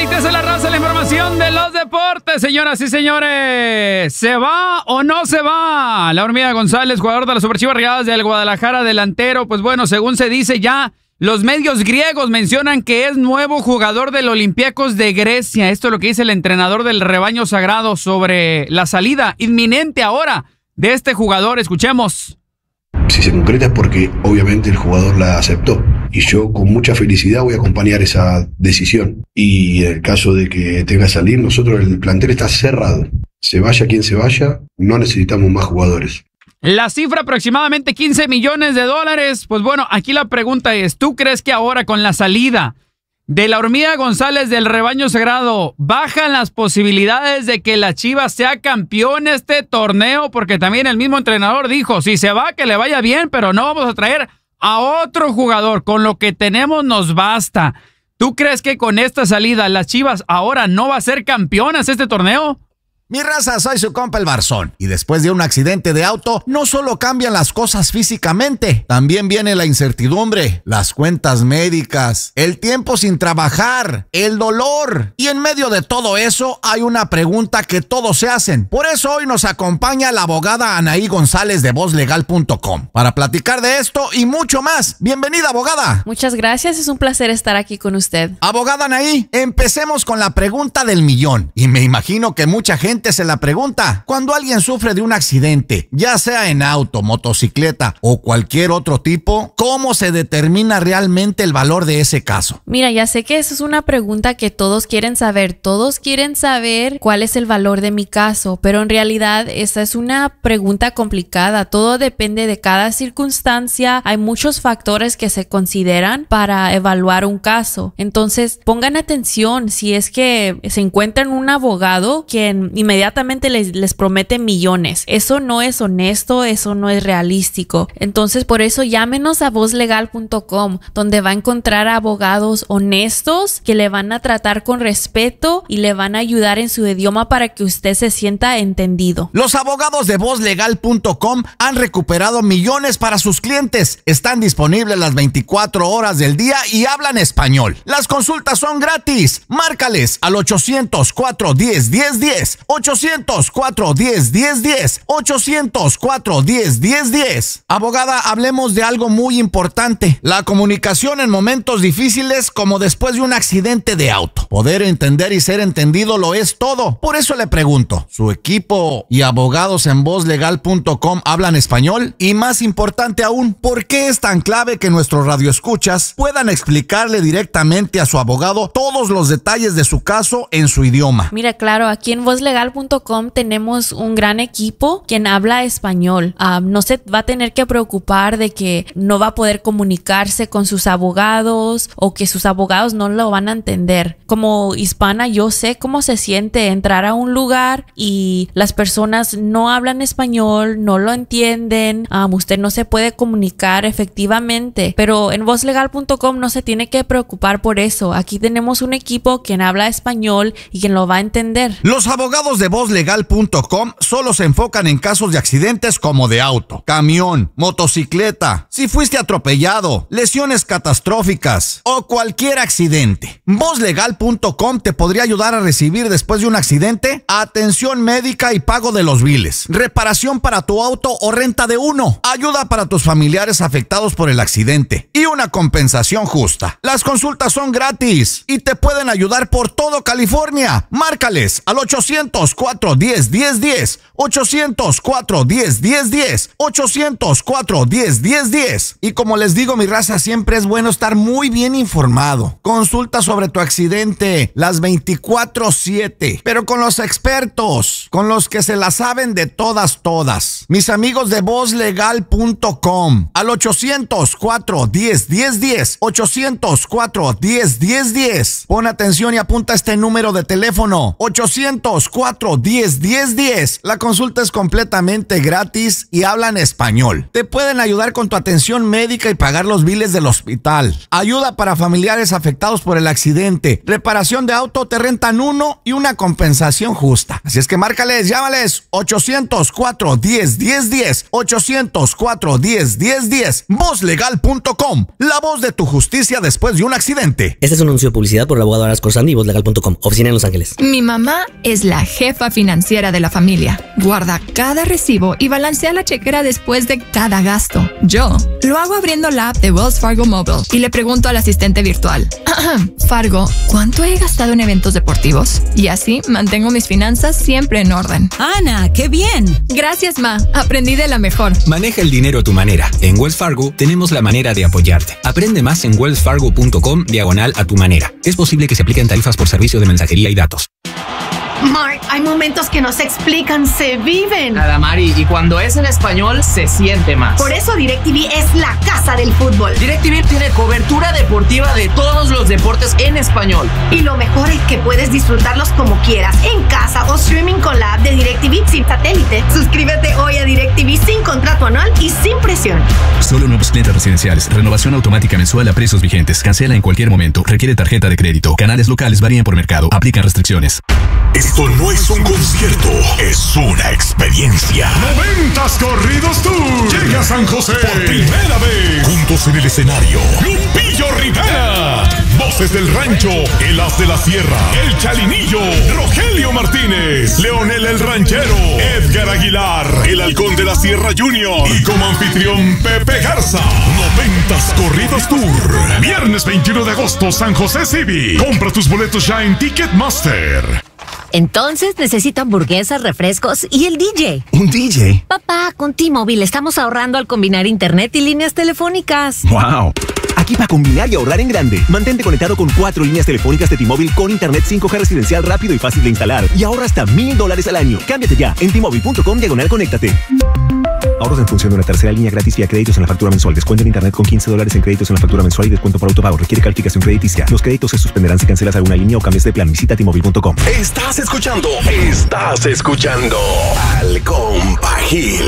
Adictos a la Raza, la información de los deportes, señoras y señores. ¿Se va o no se va? La Hormiga González, jugador de las Superchivas Rayadas del Guadalajara, delantero. Pues bueno, según se dice ya, los medios griegos mencionan que es nuevo jugador del Olympiacos de Grecia. Esto es lo que dice el entrenador del rebaño sagrado sobre la salida inminente ahora de este jugador. Escuchemos. Si se concreta es porque obviamente el jugador la aceptó y yo con mucha felicidad voy a acompañar esa decisión. Y en el caso de que tenga que salir, nosotros el plantel está cerrado. Se vaya quien se vaya, no necesitamos más jugadores. La cifra aproximadamente $15 millones. Pues bueno, aquí la pregunta es, ¿tú crees que ahora con la salida de la Hormiga González del rebaño sagrado bajan las posibilidades de que la Chivas sea campeón este torneo? Porque también el mismo entrenador dijo, si se va, que le vaya bien, pero no vamos a traer a otro jugador. Con lo que tenemos nos basta. ¿Tú crees que con esta salida las Chivas ahora no va a ser campeonas este torneo? Mi raza, soy su compa el Barzón. Y después de un accidente de auto, no solo cambian las cosas físicamente, también viene la incertidumbre, las cuentas médicas, el tiempo sin trabajar, el dolor. Y en medio de todo eso, hay una pregunta que todos se hacen. Por eso hoy nos acompaña la abogada Anaí González de VozLegal.com para platicar de esto y mucho más. Bienvenida, abogada. Muchas gracias, es un placer estar aquí con usted. Abogada Anaí, empecemos con la pregunta del millón. Y me imagino que mucha gente se la pregunta. Cuando alguien sufre de un accidente, ya sea en auto, motocicleta o cualquier otro tipo, ¿cómo se determina realmente el valor de ese caso? Mira, ya sé que esa es una pregunta que todos quieren saber. Todos quieren saber cuál es el valor de mi caso, pero en realidad esa es una pregunta complicada. Todo depende de cada circunstancia. Hay muchos factores que se consideran para evaluar un caso. Entonces, pongan atención si es que se encuentran un abogado que inmediatamente les promete millones. Eso no es honesto, eso no es realístico. Entonces, por eso llámenos a VozLegal.com, donde va a encontrar abogados honestos que le van a tratar con respeto y le van a ayudar en su idioma para que usted se sienta entendido. Los abogados de VozLegal.com han recuperado millones para sus clientes. Están disponibles las 24 horas del día y hablan español. Las consultas son gratis. Márcales al 800-410-1010. 800-410-1010. 800-410-1010. Abogada, hablemos de algo muy importante. La comunicación en momentos difíciles como después de un accidente de auto. Poder entender y ser entendido lo es todo. Por eso le pregunto, ¿su equipo y abogados en VozLegal.com hablan español? Y más importante aún, ¿por qué es tan clave que nuestros radioescuchas puedan explicarle directamente a su abogado todos los detalles de su caso en su idioma? Mira, claro, aquí en VozLegal.com tenemos un gran equipo quien habla español. No se va a tener que preocupar de que no va a poder comunicarse con sus abogados o que sus abogados no lo van a entender. Como hispana, yo sé cómo se siente entrar a un lugar y las personas no hablan español, no lo entienden, usted no se puede comunicar efectivamente, pero en VozLegal.com no se tiene que preocupar por eso. Aquí tenemos un equipo quien habla español y quien lo va a entender. Los abogados de VozLegal.com solo se enfocan en casos de accidentes como de auto, camión, motocicleta, si fuiste atropellado, lesiones catastróficas o cualquier accidente. VozLegal.com te podría ayudar a recibir después de un accidente atención médica y pago de los biles, reparación para tu auto o renta de uno, ayuda para tus familiares afectados por el accidente y una compensación justa. Las consultas son gratis y te pueden ayudar por todo California. Márcales al 800-410-1010, 800-410-1010, 800-410-1010. Y como les digo, mi raza, siempre es bueno estar muy bien informado. Consulta sobre tu accidente las 24/7, pero con los expertos, con los que se la saben de todas. Mis amigos de VozLegal.com al 800-410-1010, 800-410-1010. Pon atención y apunta este número de teléfono: 800-410-1010. 800-410-1010. La consulta es completamente gratis y hablan español. Te pueden ayudar con tu atención médica y pagar los biles del hospital. Ayuda para familiares afectados por el accidente. Reparación de auto, te rentan uno y una compensación justa. Así es que márcales, llámales 800-410-1010. 800-410-1010. Vozlegal.com. La voz de tu justicia después de un accidente. Este es un anuncio de publicidad por el abogado Aras Corsandi y Vozlegal.com. Oficina en Los Ángeles. Mi mamá es la jefa financiera de la familia. Guarda cada recibo y balancea la chequera después de cada gasto. Yo lo hago abriendo la app de Wells Fargo Mobile y le pregunto al asistente virtual: Fargo, ¿cuánto he gastado en eventos deportivos? Y así mantengo mis finanzas siempre en orden. Ana, ¡qué bien! Gracias, Ma. Aprendí de la mejor. Maneja el dinero a tu manera. En Wells Fargo tenemos la manera de apoyarte. Aprende más en wellsfargo.com/a-tu-manera. Es posible que se apliquen tarifas por servicio de mensajería y datos. Mark, hay momentos que no se explican, se viven. Adamari, y cuando es en español, se siente más. Por eso DirecTV es la casa del fútbol. DirecTV tiene cobertura deportiva de todos los deportes en español. Y lo mejor es que puedes disfrutarlos como quieras, en casa o streaming con la app de DirecTV sin satélite. Suscríbete hoy a DirecTV sin contrato anual y sin presión. Solo nuevos clientes residenciales. Renovación automática mensual a precios vigentes. Cancela en cualquier momento. Requiere tarjeta de crédito. Canales locales varían por mercado. Aplican restricciones. Esto no es un concierto, es una experiencia. 90s Corridos Tour. Llega a San José por primera vez. Juntos en el escenario, Lupillo Rivera. Voces del rancho, el As de la Sierra, el Chalinillo, Rogelio Martínez, Leonel el Ranchero, Edgar Aguilar, el Halcón de la Sierra Junior y como anfitrión Pepe Garza. 90s Corridos Tour. Viernes 21 de agosto, San José Civic. Compra tus boletos ya en Ticketmaster. Entonces necesito hamburguesas, refrescos y el DJ. ¿Un DJ? Papá, con T-Mobile estamos ahorrando al combinar internet y líneas telefónicas. ¡Wow! Aquí para combinar y ahorrar en grande. Mantente conectado con 4 líneas telefónicas de T-Mobile con internet 5G residencial rápido y fácil de instalar. Y ahorra hasta $1,000 al año. Cámbiate ya en T-Mobile.com/conéctate. Ahorros en función de una tercera línea gratis vía créditos en la factura mensual. Descuento en internet con $15 en créditos en la factura mensual y descuento por autopago. Requiere calificación crediticia. Los créditos se suspenderán si cancelas alguna línea o cambias de plan. Visita T-Mobile.com. Estás escuchando Al Compa Gil.